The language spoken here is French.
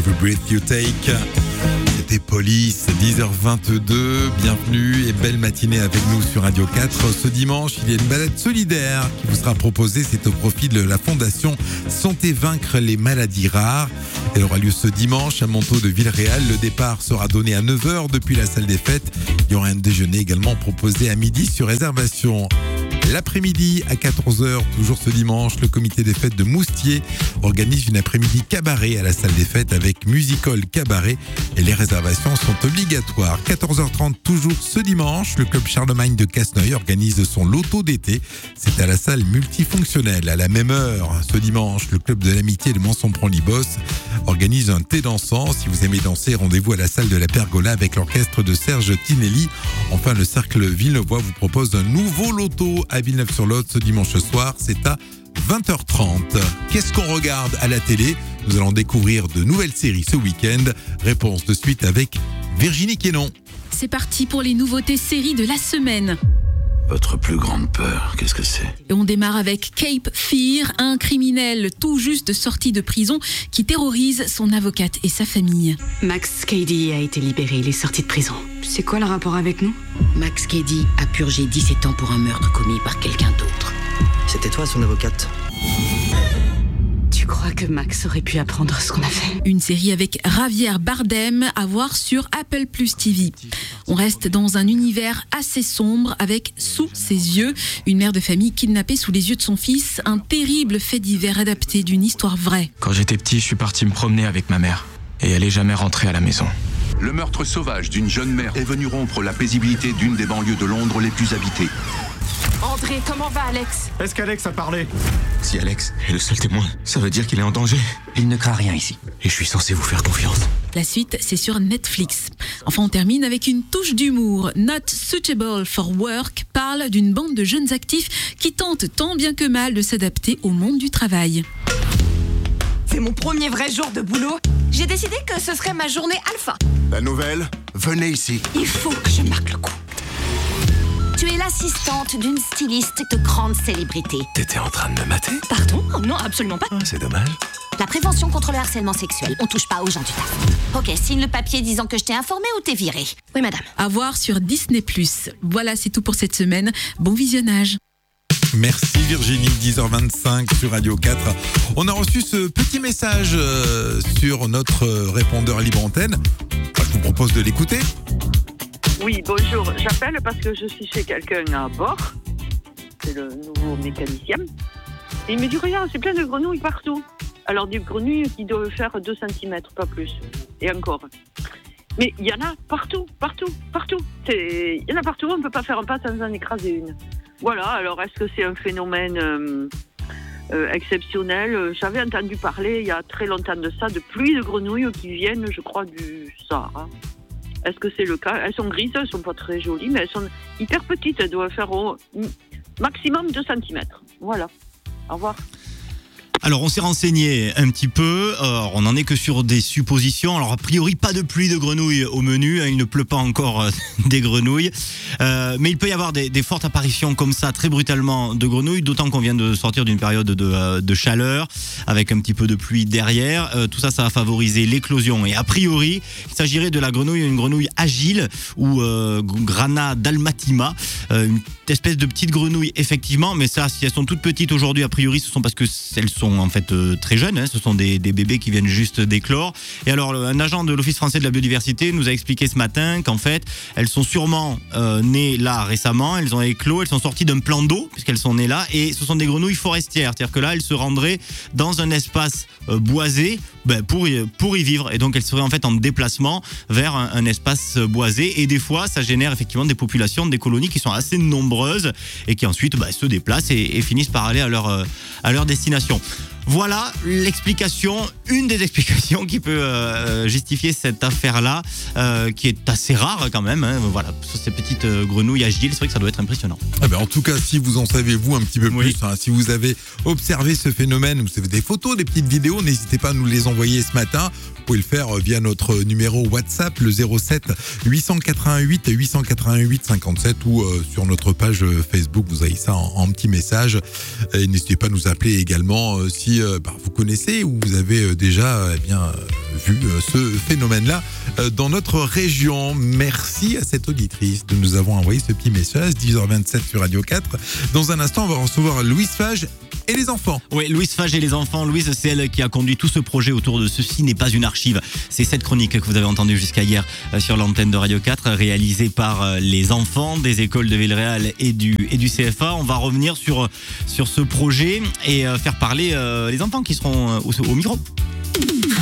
Every Breath You Take. C'était Police, 10h22. Bienvenue et belle matinée avec nous sur Radio 4. Ce dimanche, il y a une balade solidaire qui vous sera proposée. C'est au profit de la Fondation Santé Vaincre les maladies rares. Elle aura lieu ce dimanche à Montaut de Villeréal. Le départ sera donné à 9h depuis la salle des fêtes. Il y aura un déjeuner également proposé à midi sur réservation. L'après-midi à 14h, toujours ce dimanche, le comité des fêtes de Moustier organise une après-midi cabaret à la salle des fêtes avec musical cabaret et les réservations sont obligatoires. 14h30, toujours ce dimanche, le club Charlemagne de Casseneuil organise son loto d'été. C'est à la salle multifonctionnelle. À la même heure, ce dimanche, le club de l'amitié de Manson-Prend-Libos organise un thé dansant. Si vous aimez danser, rendez-vous à la salle de la Pergola avec l'orchestre de Serge Tinelli. Enfin, le cercle Villeneuvois vous propose un nouveau loto à Villeneuve-sur-Lot ce dimanche soir, c'est à 20h30. Qu'est-ce qu'on regarde à la télé ? Nous allons découvrir de nouvelles séries ce week-end. Réponse de suite avec Virginie Quénon. C'est parti pour les nouveautés séries de la semaine. Votre plus grande peur, qu'est-ce que c'est ? Et on démarre avec Cape Fear, un criminel tout juste sorti de prison qui terrorise son avocate et sa famille. Max Cady a été libéré, il est sorti de prison. C'est quoi le rapport avec nous ? Max Cady a purgé 17 ans pour un meurtre commis par quelqu'un d'autre. C'était toi son avocate. Tu crois que Max aurait pu apprendre ce qu'on a fait ? Une série avec Javier Bardem à voir sur Apple Plus TV. On reste dans un univers assez sombre avec Sous ses yeux, une mère de famille kidnappée sous les yeux de son fils, un terrible fait divers adapté d'une histoire vraie. Quand j'étais petit, je suis parti me promener avec ma mère et elle est jamais rentrée à la maison. Le meurtre sauvage d'une jeune mère est venu rompre la paisibilité d'une des banlieues de Londres les plus habitées. André, comment va Alex ? Est-ce qu'Alex a parlé ? Si Alex est le seul témoin, ça veut dire qu'il est en danger. Il ne craint rien ici. Et je suis censé vous faire confiance. La suite, c'est sur Netflix. Enfin, on termine avec une touche d'humour. Not Suitable for Work parle d'une bande de jeunes actifs qui tentent tant bien que mal de s'adapter au monde du travail. C'est mon premier vrai jour de boulot. J'ai décidé que ce serait ma journée alpha. La nouvelle ? Venez ici. Il faut que je marque le coup. Tu es l'assistante d'une styliste de grande célébrité. T'étais en train de me mater ? Pardon ? Oh non, absolument pas. C'est dommage. La prévention contre le harcèlement sexuel. On touche pas aux gens du taf. Ok, signe le papier disant que je t'ai informé ou t'es viré. Oui, madame. À voir sur Disney+. Voilà, c'est tout pour cette semaine. Bon visionnage. Merci Virginie, 10h25 sur Radio 4. On a reçu ce petit message sur notre répondeur libre antenne. Je vous propose de l'écouter. Oui, bonjour. J'appelle parce que je suis chez quelqu'un à bord. C'est le nouveau mécanicien. Et il me dit, regarde, c'est plein de grenouilles partout. Alors des grenouilles qui doivent faire 2 cm, pas plus. Et encore. Mais il y en a partout. Il y en a partout, on ne peut pas faire un pas sans en écraser une. Voilà, alors est-ce que c'est un phénomène exceptionnel ? J'avais entendu parler il y a très longtemps de ça, de pluies de grenouilles qui viennent, je crois, du Sahara. Est-ce que c'est le cas ? Elles sont grises, elles ne sont pas très jolies, mais elles sont hyper petites, elles doivent faire au maximum 2 cm. Voilà, au revoir. Alors on s'est renseigné un petit peu, on n'en est que sur des suppositions. Alors a priori pas de pluie de grenouilles au menu, il ne pleut pas encore des grenouilles, mais il peut y avoir des fortes apparitions comme ça très brutalement de grenouilles, d'autant qu'on vient de sortir d'une période de chaleur avec un petit peu de pluie derrière. Tout ça, ça va favoriser l'éclosion et a priori il s'agirait de une grenouille agile ou Grana dalmatima, une espèce de petite grenouille effectivement, mais ça si elles sont toutes petites aujourd'hui a priori ce sont parce que elles sont en fait très jeunes, hein, ce sont des bébés qui viennent juste d'éclore. Et alors un agent de l'Office français de la biodiversité nous a expliqué ce matin qu'en fait elles sont sûrement nées là récemment, elles ont éclos, elles sont sorties d'un plan d'eau puisqu'elles sont nées là et ce sont des grenouilles forestières, c'est-à-dire que là elles se rendraient dans un espace boisé pour y vivre et donc elles seraient en fait en déplacement vers un espace boisé et des fois ça génère effectivement des populations, des colonies qui sont assez nombreuses et qui ensuite se déplacent et finissent par aller à leur destination. Voilà l'explication, une des explications qui peut justifier cette affaire-là, qui est assez rare quand même. Hein. Voilà, sur ces petites grenouilles agiles, c'est vrai que ça doit être impressionnant. En tout cas, si vous en savez vous un petit peu plus, si vous avez observé ce phénomène, vous avez des photos, des petites vidéos, n'hésitez pas à nous les envoyer ce matin. Vous pouvez le faire via notre numéro WhatsApp, le 07 888 888 57 ou sur notre page Facebook, vous avez ça en petit message. Et n'hésitez pas à nous appeler également si si vous connaissez ou vous avez déjà vu ce phénomène-là dans notre région. Merci à cette auditrice de nous avoir envoyé ce petit message, 10h27 sur Radio 4. Dans un instant, on va recevoir Louise Fage et les enfants. Oui, Louise Fage et les enfants. Louise, c'est elle qui a conduit tout ce projet autour de Ceci n'est pas une archive. C'est cette chronique que vous avez entendue jusqu'à hier sur l'antenne de Radio 4, réalisée par les enfants des écoles de Villeréal et du CFA. On va revenir sur ce projet et faire parler les enfants qui seront au micro.